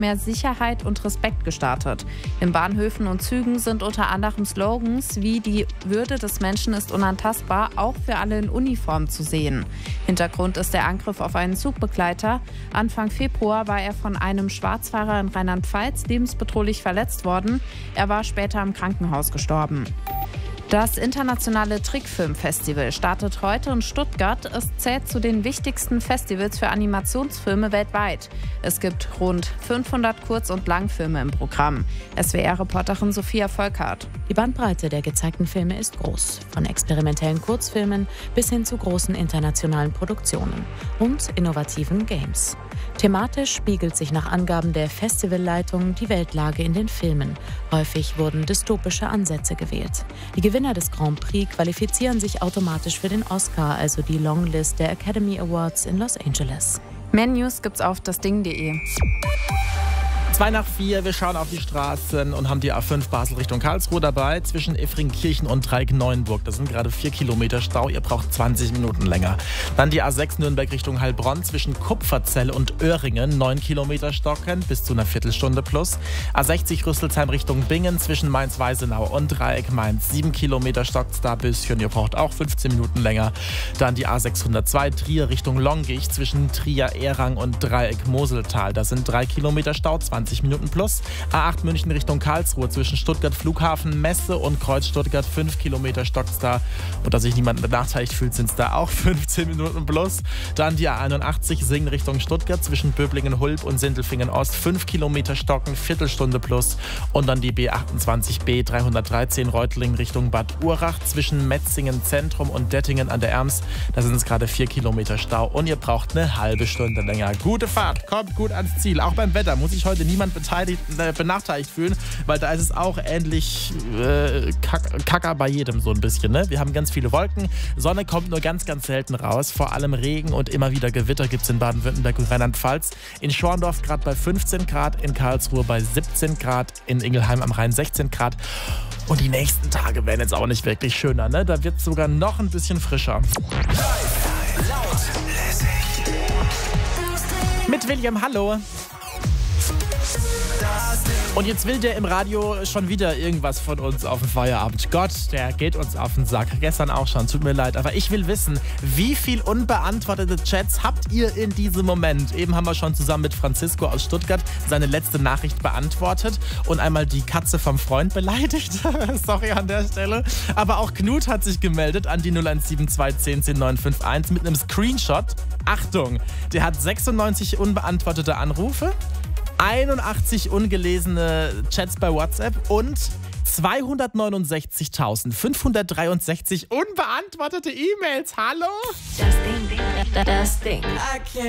mehr Sicherheit und Respekt gestartet. In Bahnhöfen und Zügen sind unter anderem Slogans wie die Würde des Menschen ist unantastbar auch für alle in Uniform zu sehen. Hintergrund ist der Angriff auf einen Zugbegleiter. Anfang Februar war er von einem Schwarzfahrer in Rheinland-Pfalz lebensbedrohlich verletzt worden. Er war später im Krankenhaus gestorben. Das internationale Trickfilmfestival startet heute in Stuttgart. Es zählt zu den wichtigsten Festivals für Animationsfilme weltweit. Es gibt rund 500 Kurz- und Langfilme im Programm. SWR-Reporterin Sophia Volkert. Die Bandbreite der gezeigten Filme ist groß. Von experimentellen Kurzfilmen bis hin zu großen internationalen Produktionen und innovativen Games. Thematisch spiegelt sich nach Angaben der Festivalleitung die Weltlage in den Filmen. Häufig wurden dystopische Ansätze gewählt. Die Gewinner des Grand Prix qualifizieren sich automatisch für den Oscar, also die Longlist der Academy Awards in Los Angeles. Mehr News gibt's auf dasding.de. 3:02, wir schauen auf die Straßen und haben die A5 Basel Richtung Karlsruhe dabei, zwischen Effringkirchen und Dreieck-Neuenburg. Das sind gerade 4 Kilometer Stau, ihr braucht 20 Minuten länger. Dann die A6 Nürnberg Richtung Heilbronn, zwischen Kupferzell und Öhringen, 9 Kilometer stocken, bis zu einer Viertelstunde plus. A60 Rüsselsheim Richtung Bingen, zwischen Mainz-Weisenau und Dreieck Mainz, 7 Kilometer stockt's da bisschen, ihr braucht auch 15 Minuten länger. Dann die A602 Trier Richtung Longich, zwischen Trier-Ehrang und Dreieck-Moseltal. Das sind 3 Kilometer Stau, 20 Minuten plus. A8 München Richtung Karlsruhe, zwischen Stuttgart Flughafen, Messe und Kreuz Stuttgart, 5 Kilometer stockt's da. Und dass sich niemand benachteiligt fühlt, sind es da auch 15 Minuten plus. Dann die A81 Singen Richtung Stuttgart, zwischen Böblingen-Hulb und Sindelfingen-Ost, 5 Kilometer stocken, Viertelstunde plus. Und dann die B28B 313 Reutlingen Richtung Bad Urach, zwischen Metzingen Zentrum und Dettingen an der Erms. Da sind es gerade 4 Kilometer Stau und ihr braucht eine halbe Stunde länger. Gute Fahrt, kommt gut ans Ziel. Auch beim Wetter muss ich heute niemand benachteiligt fühlen, weil da ist es auch ähnlich kacker bei jedem so ein bisschen. Ne? Wir haben ganz viele Wolken, Sonne kommt nur ganz, ganz selten raus, vor allem Regen und immer wieder Gewitter gibt es in Baden-Württemberg und Rheinland-Pfalz. In Schorndorf gerade bei 15 Grad, in Karlsruhe bei 17 Grad, in Ingelheim am Rhein 16 Grad. Und die nächsten Tage werden jetzt auch nicht wirklich schöner. Ne? Da wird es sogar noch ein bisschen frischer. Laut, lässig. Mit William, hallo. Und jetzt will der im Radio schon wieder irgendwas von uns auf den Feierabend. Gott, der geht uns auf den Sack. Gestern auch schon, tut mir leid. Aber ich will wissen, wie viel unbeantwortete Chats habt ihr in diesem Moment? Eben haben wir schon zusammen mit Francisco aus Stuttgart seine letzte Nachricht beantwortet und einmal die Katze vom Freund beleidigt. Sorry an der Stelle. Aber auch Knut hat sich gemeldet an die 0172 10 951 mit einem Screenshot. Achtung, der hat 96 unbeantwortete Anrufe, 81 ungelesene Chats bei WhatsApp und 269.563 unbeantwortete E-Mails. Hallo? Das Ding.